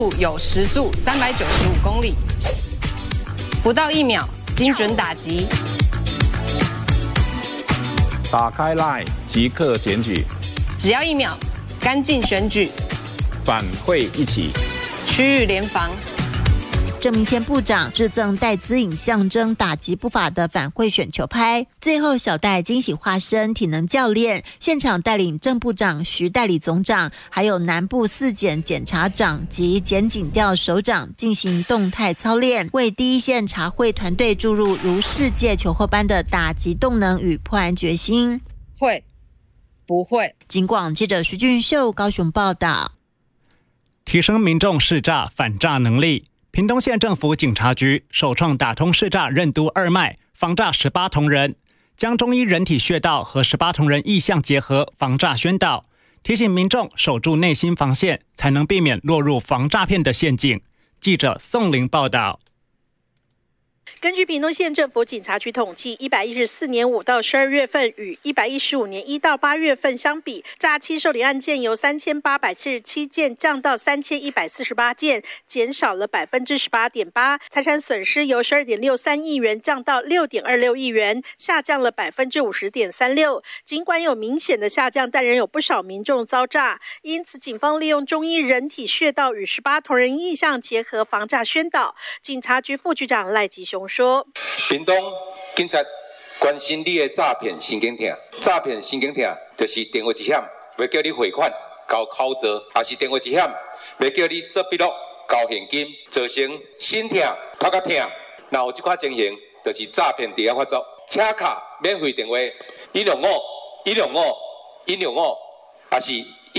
有时速395公里，不到1秒，精准打击。 打开 LINE 即刻检举， 只要1秒，干净选举， 反会一起， 区域联防。 郑明宪部长致赠戴资颖象征打击不法的反贿选球拍，最后小戴惊喜化身体能教练，现场带领郑部长、徐代理总长，还有南部4检检察长及检警调首长进行动态操练，为第一线查贿团队注入如世界球后般的打击动能与破案决心。 会不会？ 警广记者徐俊秀高雄报道。 提升民众识诈反诈能力。屏东县政府警察局首创打通识诈任督二脉，防诈18铜人，将中医人体穴道和18铜人意象结合，防诈宣导，提醒民众守住内心防线，才能避免落入防诈骗的陷阱。记者宋玲报道。 根据屏东县政府警察局统计，114年5到12月份与115年1到8月份相比，诈欺受理案件由3877件降到3148件，减少了18.8%；财产损失由12.63亿元降到6.26亿元，下降了50.36%。尽管有明显的下降，但仍有不少民众遭诈，因此警方利用中医人体穴道与18铜人意象结合，防诈宣导。警察局副局长赖吉雄说， 屏东警察关心你的诈骗神经痛，诈骗神经痛就是电话一响，要叫你汇款交口座，也是电话一响，要叫你做笔录交现金，造成心痛、头壳痛。若有这款情形，就是诈骗第一发作。车卡免费电话165，也是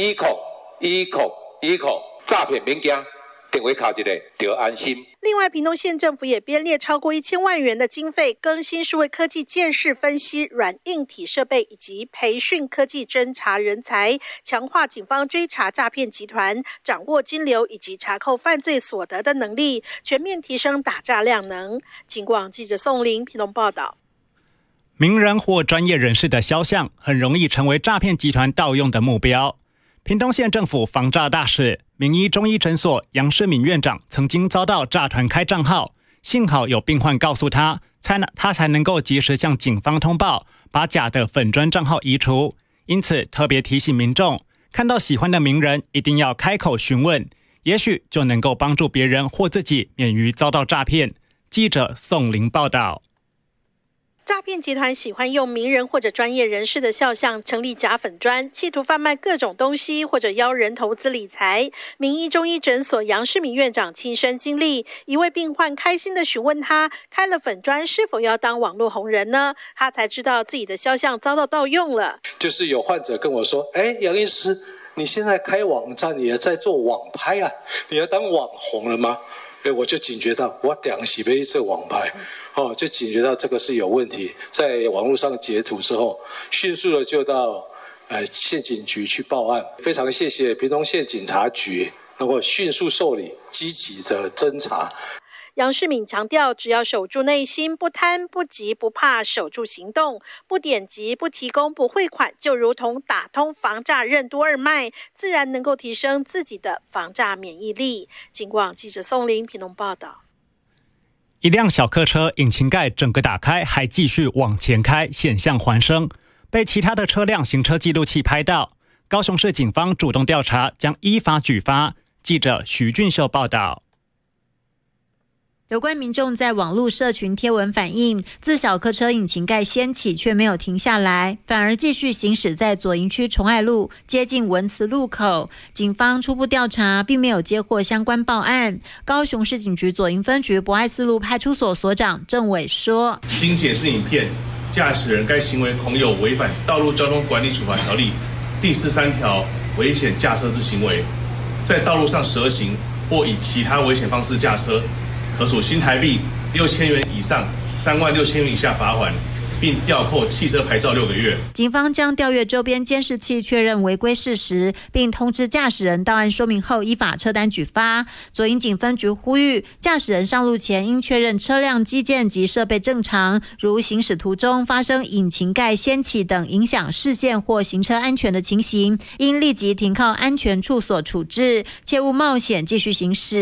1诈骗免惊。电话卡一个就安心。 另外，屏东县政府也编列超过1000万元的经费，更新数位科技鉴识分析软硬体设备，以及培训科技侦查人才，强化警方追查诈骗集团、掌握金流以及查扣犯罪所得的能力，全面提升打诈量能。警广记者宋玲屏东报道。 名人或专业人士的肖像很容易成为诈骗集团盗用的目标。屏东县政府防诈大使名医中医诊所杨世敏院长曾经遭到诈团开账号，幸好有病患告诉他才能够及时向警方通报，把假的粉专账号移除。因此特别提醒民众，看到喜欢的名人一定要开口询问，也许就能够帮助别人或自己免于遭到诈骗。记者宋玲报道。 诈骗集团喜欢用名人或者专业人士的肖像成立假粉专，企图贩卖各种东西或者邀人投资理财。名医中医诊所杨世敏院长亲身经历，一位病患开心地询问他，开了粉专是否要当网络红人呢？他才知道自己的肖像遭到盗用了。 就是有患者跟我说，杨医师，你现在开网站也在做网拍啊，你要当网红了吗？我就警觉到我两是被这网拍。就警觉到这个是有问题，在网络上截图之后，迅速的就到县警局去报案。非常谢谢屏东县警察局能够迅速受理，积极的侦查。 杨世敏强调，只要守住内心，不贪不急不怕，守住行动，不点击不提供不汇款，就如同打通防诈任督二脉，自然能够提升自己的防诈免疫力。警广记者宋玲屏东报道。 一辆小客车引擎盖整个打开，还继续往前开，险象环生，被其他的车辆行车记录器拍到。高雄市警方主动调查，将依法举发。记者徐俊秀报道。 有关民众在网络社群贴文反映，自小客车引擎盖掀起却没有停下来，反而继续行驶在左营区崇爱路接近文慈路口。警方初步调查，并没有接获相关报案。高雄市警局左营分局博爱四路派出所所长郑伟说， 经检视影片，驾驶人该行为恐有违反道路交通管理处罚条例第13条危险驾车之行为，在道路上蛇行或以其他危险方式驾车，可处新台币6000元以上36000元以下罚款， 并吊扣汽车牌照6个月。 警方将调阅周边监视器，确认违规事实，并通知驾驶人到案说明后，依法车单举发。左营警分局呼吁，驾驶人上路前应确认车辆机件及设备正常，如行驶途中发生引擎盖掀起等影响视线或行车安全的情形，应立即停靠安全处所处置，切勿冒险继续行驶。